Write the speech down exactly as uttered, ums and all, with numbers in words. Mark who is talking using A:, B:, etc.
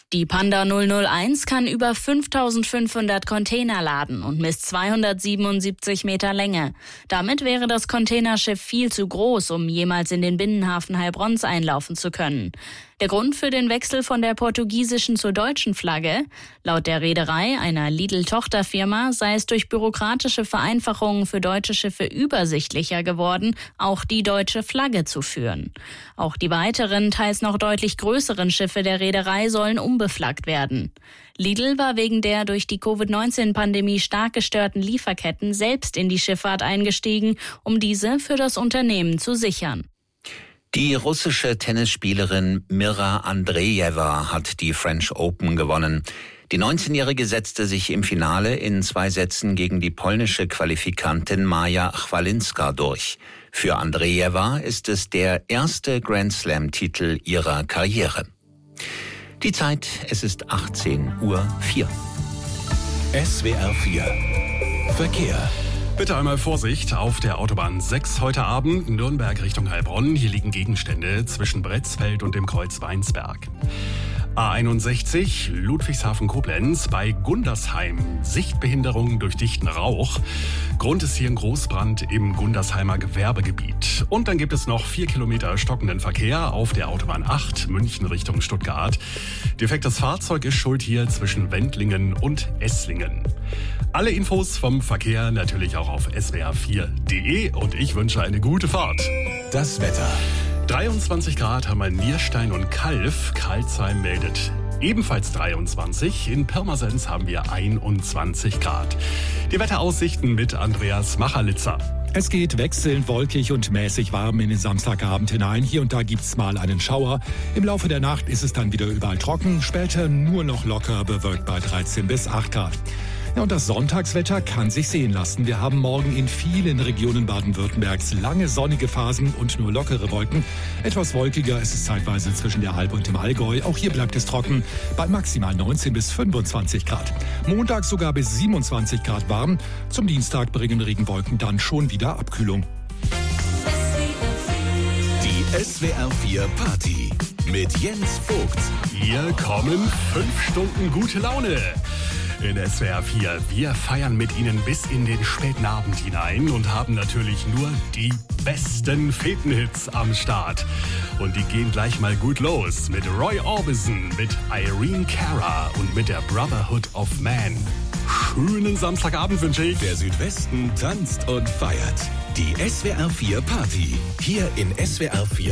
A: Die Panda null null eins kann über fünftausendfünfhundert Container laden und misst zweihundertsiebenundsiebzig Meter Länge. Damit wäre das Containerschiff viel zu groß, um jemals in den Binnenhafen Heilbronns einlaufen zu können. Der Grund für den Wechsel von der portugiesischen zur deutschen Flagge? Laut der Reederei, einer Lidl-Tochterfirma, sei es durch bürokratische Vereinfachungen für deutsche Schiffe übersichtlicher geworden, auch die deutsche Flagge zu führen. Auch die weiteren, teils noch deutlich größeren Schiffe der Reederei sollen umbeflaggt werden. Lidl war wegen der durch die Covid neunzehn Pandemie stark gestörten Lieferketten selbst in die Schifffahrt eingestiegen, um diese für das Unternehmen zu sichern.
B: Die russische Tennisspielerin Mira Andreeva hat die French Open gewonnen. Die neunzehnjährige setzte sich im Finale in zwei Sätzen gegen die polnische Qualifikantin Maja Chwalinska durch. Für Andreeva ist es der erste Grand-Slam-Titel ihrer Karriere. Die Zeit, es ist achtzehn Uhr vier.
C: S W R vier Verkehr.
D: Bitte einmal Vorsicht auf der Autobahn sechs heute Abend, Nürnberg Richtung Heilbronn. Hier liegen Gegenstände zwischen Bretzfeld und dem Kreuz Weinsberg. A einundsechzig, Ludwigshafen-Koblenz, bei Gundersheim, Sichtbehinderung durch dichten Rauch. Grund ist hier ein Großbrand im Gundersheimer Gewerbegebiet. Und dann gibt es noch vier Kilometer stockenden Verkehr auf der Autobahn acht, München Richtung Stuttgart. Defektes Fahrzeug ist schuld hier zwischen Wendlingen und Esslingen. Alle Infos vom Verkehr natürlich auch auf S W R vier Punkt de und ich wünsche eine gute Fahrt.
C: Das Wetter.
D: dreiundzwanzig Grad haben wir in Nierstein und Kalf. Karlsheim meldet ebenfalls dreiundzwanzig. In Pirmasens haben wir einundzwanzig Grad. Die Wetteraussichten mit Andreas Macherlitzer.
E: Es geht wechselnd wolkig und mäßig warm in den Samstagabend hinein. Hier und da gibt's mal einen Schauer. Im Laufe der Nacht ist es dann wieder überall trocken. Später nur noch locker bewölkt bei dreizehn bis acht Grad. Ja, und das Sonntagswetter kann sich sehen lassen. Wir haben morgen in vielen Regionen Baden-Württembergs lange sonnige Phasen und nur lockere Wolken. Etwas wolkiger ist es zeitweise zwischen der Alb und dem Allgäu. Auch hier bleibt es trocken bei maximal neunzehn bis fünfundzwanzig Grad. Montag sogar bis siebenundzwanzig Grad warm. Zum Dienstag bringen Regenwolken dann schon wieder Abkühlung.
C: Die S W R vier Party mit Jens Vogt.
D: Hier kommen fünf Stunden gute Laune. In S W R vier. Wir feiern mit Ihnen bis in den späten Abend hinein und haben natürlich nur die besten Fetenhits am Start. Und die gehen gleich mal gut los mit Roy Orbison, mit Irene Cara und mit der Brotherhood of Man. Schönen Samstagabend wünsche ich.
C: Der Südwesten tanzt und feiert. Die S W R vier Party. Hier in S W R vier.